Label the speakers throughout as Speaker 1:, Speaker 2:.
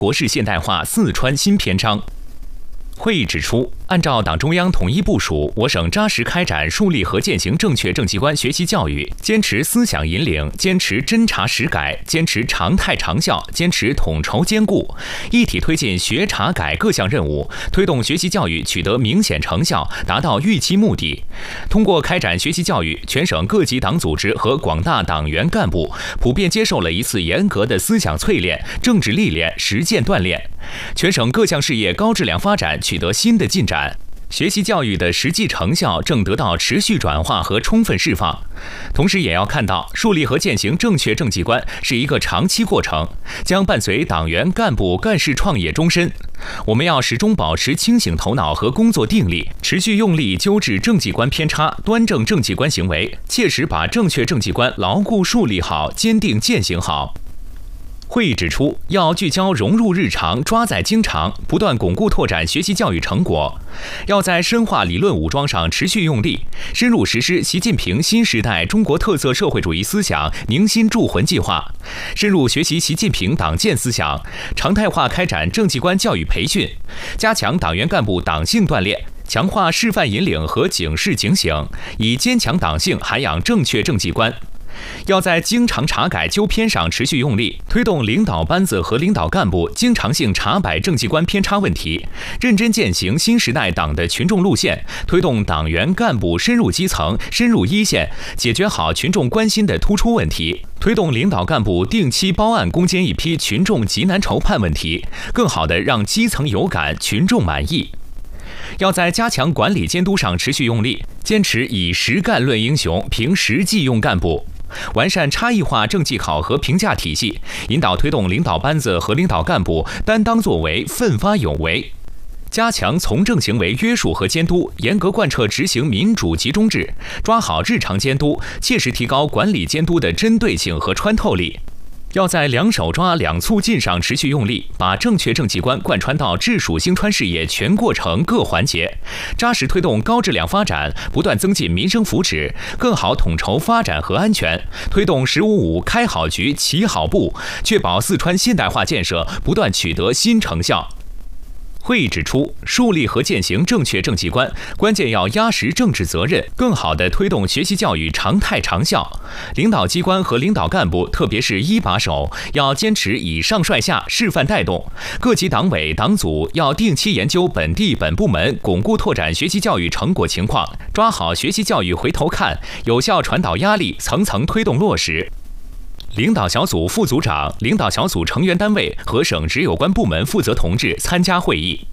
Speaker 1: 国式现代化四川新篇章。会议指出，按照党中央统一部署，我省扎实开展树立和践行正确政绩观学习教育，坚持思想引领，坚持侦查实改，坚持常态长效，坚持统筹兼顾，一体推进学查改各项任务，推动学习教育取得明显成效，达到预期目的。通过开展学习教育，全省各级党组织和广大党员干部普遍接受了一次严格的思想淬炼、政治历练、实践锻炼，全省各项事业高质量发展取得新的进展，学习教育的实际成效正得到持续转化和充分释放。同时也要看到，树立和践行正确政绩观是一个长期过程，将伴随党员干部干事创业终身。我们要始终保持清醒头脑和工作定力，持续用力纠治政绩观偏差，端正政绩观行为，切实把正确政绩观牢固树立好，坚定践行好。会议指出，要聚焦融入日常，抓在经常，不断巩固拓展学习教育成果；要在深化理论武装上持续用力，深入实施习近平新时代中国特色社会主义思想凝心铸魂计划，深入学习习近平党建思想，常态化开展政绩观教育培训，加强党员干部党性锻炼，强化示范引领和警示警醒，以坚强党性涵养正确政绩观。要在经常查改纠偏上持续用力，推动领导班子和领导干部经常性查摆政绩观偏差问题，认真践行新时代党的群众路线，推动党员干部深入基层、深入一线，解决好群众关心的突出问题，推动领导干部定期包案攻坚一批群众急难愁盼问题，更好地让基层有感、群众满意。要在加强管理监督上持续用力，坚持以实干论英雄，凭实际用干部，完善差异化政绩考核评价体系，引导推动领导班子和领导干部担当作为、奋发有为，加强从政行为约束和监督，严格贯彻执行民主集中制，抓好日常监督，切实提高管理监督的针对性和穿透力。要在两手抓、两促进上持续用力，把正确政绩观贯穿到治蜀兴川事业全过程各环节，扎实推动高质量发展，不断增进民生福祉，更好统筹发展和安全，推动“15+5”开好局、起好步，确保四川现代化建设不断取得新成效。会议指出，树立和践行正确政绩观，关键要压实政治责任，更好地推动学习教育常态长效。领导机关和领导干部，特别是一把手，要坚持以上率下、示范带动。各级党委党组要定期研究本地本部门巩固拓展学习教育成果情况，抓好学习教育回头看，有效传导压力，层层推动落实。领导小组副组长、领导小组成员单位和省直有关部门负责同志参加会议。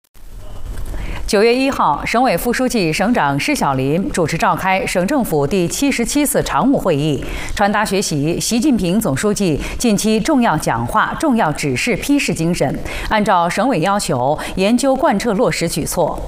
Speaker 2: 9月1号，省委副书记、省长施小林主持召开省政府第77次常务会议，传达学习习近平总书记近期重要讲话、重要指示批示精神，按照省委要求，研究贯彻落实举措。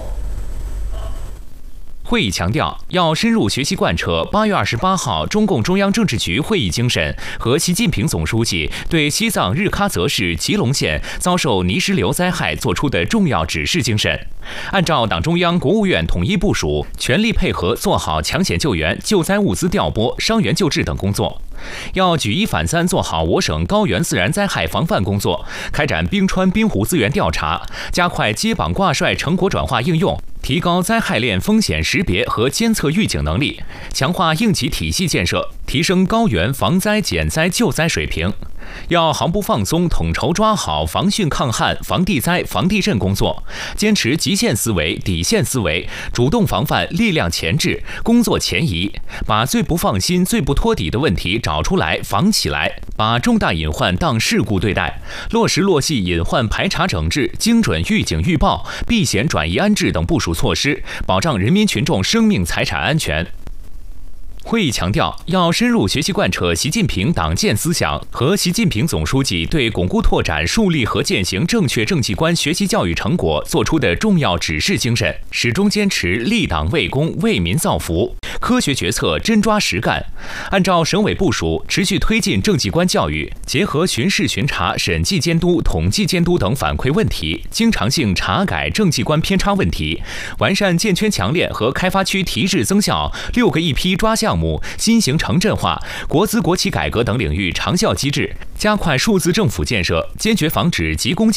Speaker 1: 会议强调，要深入学习贯彻8月28号中共中央政治局会议精神和习近平总书记对西藏日喀则市吉隆县遭受泥石流灾害作出的重要指示精神，按照党中央、国务院统一部署，全力配合做好抢险救援、救灾物资调拨、伤员救治等工作。要举一反三做好我省高原自然灾害防范工作，开展冰川冰湖资源调查，加快接榜挂帅成果转化应用，提高灾害链风险识别和监测预警能力，强化应急体系建设，提升高原防灾减灾救灾水平。要毫不放松，统筹抓好防汛抗旱、防地灾、防地震工作，坚持极限思维、底线思维，主动防范力量前置、工作前移，把最不放心、最不托底的问题找出来、防起来，把重大隐患当事故对待，落实落细隐患排查整治、精准预警预报、避险转移安置等部署措施，保障人民群众生命财产安全。会议强调，要深入学习贯彻习近平党建思想和习近平总书记对巩固拓展、树立和践行正确政绩观学习教育成果作出的重要指示精神，始终坚持立党为公、为民造福，科学决策、真抓实干，按照省委部署，持续推进政绩观教育，结合巡视巡查、审计监督、统计监督等反馈问题，经常性查改政绩观偏差问题，完善建圈强链和开发区提质增效6个一批抓项目、新型城镇化、国资国企改革等领域长效机制，加快数字政府建设，坚决防止急功近